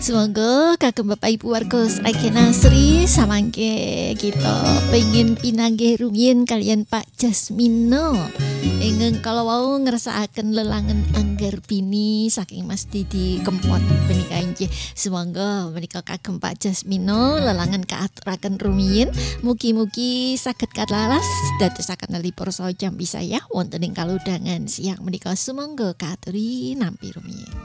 Semoga kagem Bapak Ibu warga Sragen Asri samangke kita pengen pinanggih rumiyin kalian Pak Jasmino. Ingin kalau mau ngerasaaken lelangan Anggar Bini saking Mas Didi Kempot menika inggih. Semoga menika kagem Pak Jasmino lelangan kaaturaken rumiyin. Mugi-mugi saged katlaras dadosaken nalipur saha jam bisa ya wonten ing kaludhangan siang menika semoga kaaturi nampi rumiyin.